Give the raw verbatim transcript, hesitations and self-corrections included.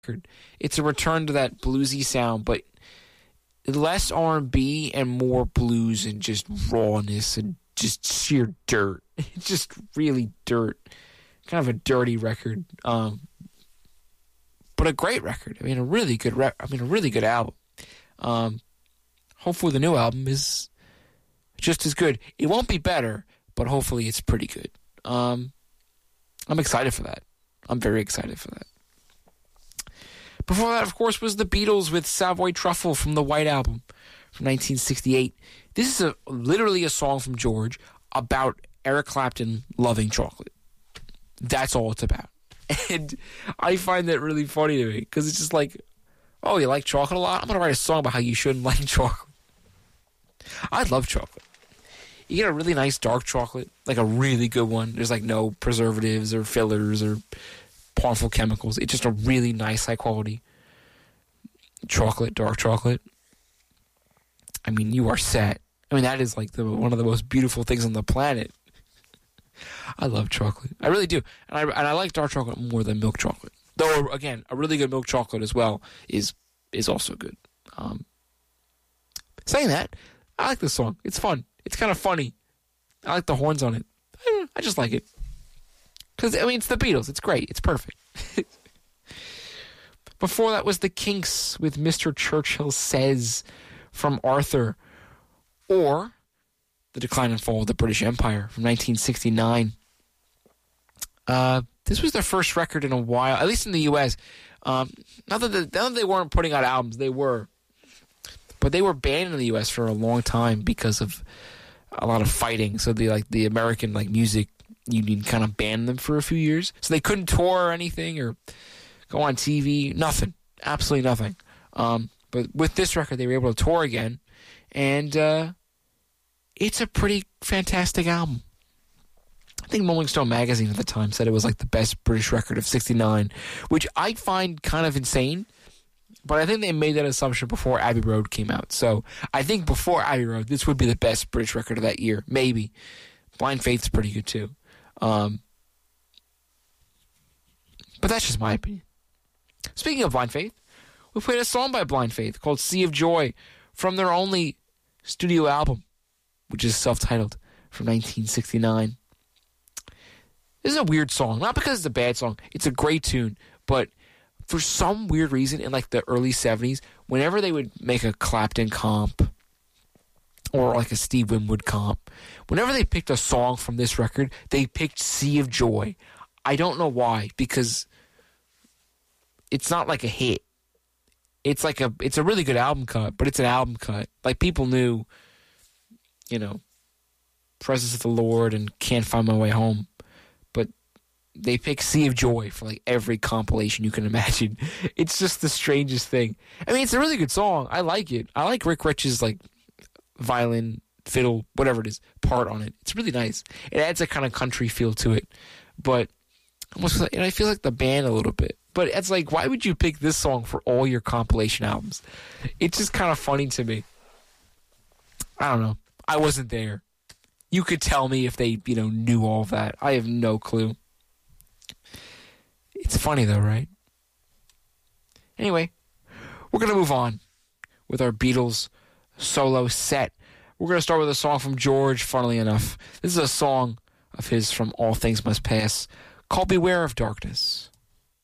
It's a return to that bluesy sound, but less R and B and more blues and just rawness and just sheer dirt. It's just really dirt. Kind of a dirty record. Um, but a great record. I mean, a really good re- I mean, a really good album. Um, hopefully the new album is just as good. It won't be better, but hopefully it's pretty good. Um, I'm excited for that. I'm very excited for that. Before that, of course, was the Beatles with Savoy Truffle from the White Album from nineteen sixty-eight. This is a, literally a song from George about Eric Clapton loving chocolate. That's all it's about. And I find that really funny to me because it's just like, oh, you like chocolate a lot? I'm going to write a song about how you shouldn't like chocolate. I love chocolate. You get a really nice dark chocolate, like a really good one. There's like no preservatives or fillers or harmful chemicals. It's just a really nice, high quality chocolate, dark chocolate. I mean, you are set. I mean, that is like the one of the most beautiful things on the planet. I love chocolate. I really do. And I and I like dark chocolate more than milk chocolate. Though, again, a really good milk chocolate as well is is also good. Um, saying that, I like this song. It's fun. It's kind of funny. I like the horns on it. I, I just like it. Because, I mean, it's the Beatles. It's great. It's perfect. Before that was the Kinks with Mister Churchill Says from Arthur. Or The Decline and Fall of the British Empire from nineteen sixty-nine. Uh, this was their first record in a while, at least in the U S. Um, not, that the, not that they weren't putting out albums. They were. But they were banned in the U S for a long time because of a lot of fighting. So the like the American like music union kind of banned them for a few years. So they couldn't tour or anything or go on T V. Nothing. Absolutely nothing. Um, but with this record, they were able to tour again. And uh, it's a pretty fantastic album. I think Rolling Stone magazine at the time said it was like the best British record of sixty-nine, which I find kind of insane. But I think they made that assumption before Abbey Road came out. So I think before Abbey Road, this would be the best British record of that year. Maybe. Blind Faith's pretty good too. Um, but that's just my opinion. Speaking of Blind Faith, we played a song by Blind Faith called Sea of Joy from their only studio album, which is self-titled, from nineteen sixty-nine. This is a weird song. Not because it's a bad song. It's a great tune. But for some weird reason, in like the early seventies, whenever they would make a Clapton comp or like a Steve Winwood comp, whenever they picked a song from this record, they picked Sea of Joy. I don't know why, because it's not like a hit. It's like a it's a really good album cut, but it's an album cut. Like people knew, you know, Presence of the Lord and Can't Find My Way Home. But they pick Sea of Joy for like every compilation you can imagine. It's just the strangest thing. I mean, it's a really good song. I like it. I like Rick Rich's like violin, fiddle, whatever it is, part on it. It's really nice. It adds a kind of country feel to it. But almost, and I feel like the band a little bit. But it's like, why would you pick this song for all your compilation albums? It's just kind of funny to me. I don't know. I wasn't there. You could tell me if they, you know, knew all of that. I have no clue. It's funny though, right? Anyway, we're going to move on with our Beatles solo set. We're going to start with a song from George, funnily enough. This is a song of his from All Things Must Pass called Beware of Darkness.